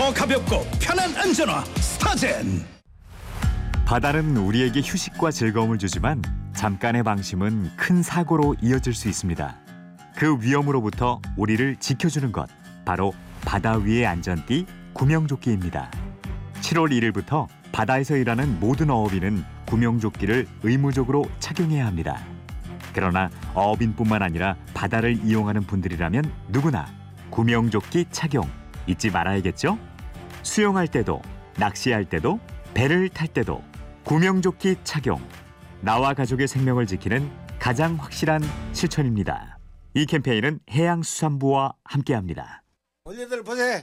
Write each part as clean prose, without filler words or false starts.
더 가볍고 편한 안전화 스타젠. 바다는 우리에게 휴식과 즐거움을 주지만 잠깐의 방심은 큰 사고로 이어질 수 있습니다. 그 위험으로부터 우리를 지켜주는 것, 바로 바다 위의 안전띠 구명조끼입니다. 7월 1일부터 바다에서 일하는 모든 어업인은 구명조끼를 의무적으로 착용해야 합니다. 그러나 어업인뿐만 아니라 바다를 이용하는 분들이라면 누구나 구명조끼 착용 잊지 말아야겠죠? 수영할 때도, 낚시할 때도, 배를 탈 때도 구명조끼 착용. 나와 가족의 생명을 지키는 가장 확실한 실천입니다. 이 캠페인은 해양수산부와 함께합니다. 언니들 보세요.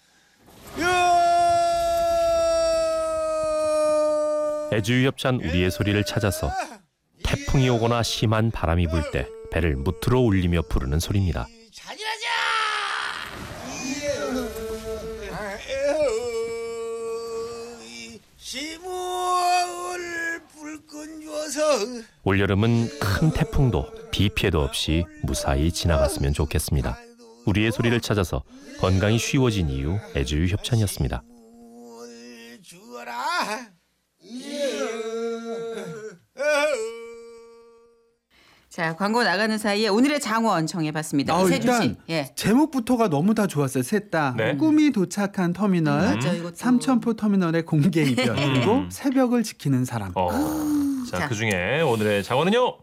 애주협찬 우리의 소리를 찾아서 태풍이 오거나 심한 바람이 불 때 배를 무트로 울리며 부르는 소리입니다. 잔인하자. 시무을 불끈 주어서. 올여름은 큰 태풍도 비 피해도 없이 무사히 지나갔으면 좋겠습니다. 우리의 소리를 찾아서 건강이 쉬워진 이유 애주협찬이었습니다. 주어라. 자, 광고 나가는 사이에 오늘의 장원 정해봤습니다. 이세준 씨. 일단 예. 제목부터가 너무 다 좋았어요. 셋 다. 네. 꿈이 도착한 터미널, 맞아, 이것도. 삼천포 터미널의 공개 이별, 그리고 새벽을 지키는 사람. 자, 자. 그중에 오늘의 장원은요.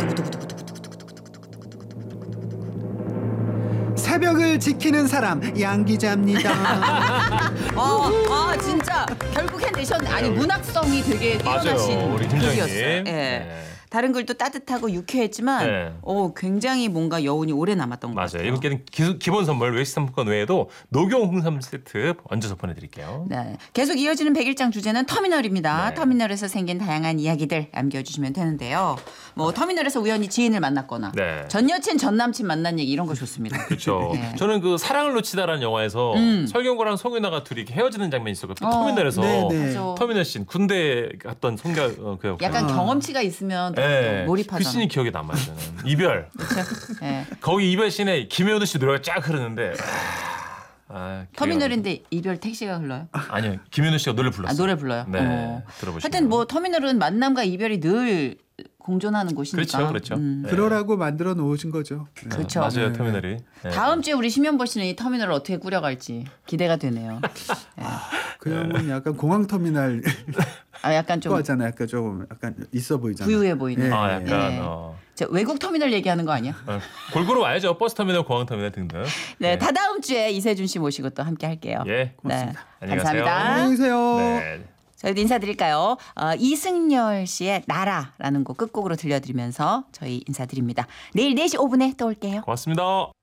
새벽을 지키는 사람 양 기자입니다. 진짜 결국 해내셨네. 아니 문학성이 되게 뛰어나신 맞아요, 우리 팀장님. 글이었어요. 예. 네. 다른 글도 따뜻하고 유쾌했지만 네. 굉장히 뭔가 여운이 오래 남았던 것 맞아요. 같아요. 이분께는 기본 선물 외식 상품권 외에도 녹용 홍삼 세트 얹어서 보내드릴게요. 네. 계속 이어지는 100일장 주제는 터미널입니다. 네. 터미널에서 생긴 다양한 이야기들 남겨주시면 되는데요. 뭐 터미널에서 우연히 지인을 만났거나 네. 전 여친 전 남친 만난 얘기 이런 거 좋습니다. 그렇죠. 네. 저는 그 사랑을 놓치다라는 영화에서 설경구랑 송윤아가 둘이 헤어지는 장면이 있었거든요. 터미널에서 네네. 맞아. 터미널 씬 군대 갔던 그 약간 경험치가 있으면 또 네. 몰입하잖아. 그 씬이 기억에 남아요. 저는. 이별. 네. 거기 이별 씬에 김혜우도 씨 노래가 쫙 흐르는데 터미널인데 이별 택시가 흘러요? 아니요. 김현우 씨가 노래 불렀어요. 노래 불러요. 네, 들어보시면. 하여튼 뭐 터미널은 만남과 이별이 늘 공존하는 곳이니까. 그렇죠. 네. 그러라고 만들어 놓으신 거죠. 네. 그렇죠. 맞아요, 터미널이. 네. 다음 주에 우리 심현보 씨는 이 터미널을 어떻게 꾸려갈지 기대가 되네요. 그 형은 약간 공항 터미널 약간 좀 거잖아요. 약간 조금 약간 있어 보이잖아요. 부유해 보이는. 네. 약간 네. 외국 터미널 얘기하는 거 아니야? 골고루 와야죠. 버스 터미널, 공항 터미널 등등. 네, 다다음 주에 이세준 씨 모시고 또 함께 할게요. 예, 고맙습니다. 네, 안녕히 가세요. 감사합니다. 안녕히 계세요. 네. 저희도 인사드릴까요? 이승열 씨의 나라라는 곡 끝곡으로 들려드리면서 저희 인사드립니다. 내일 4시 5분에 또 올게요. 고맙습니다.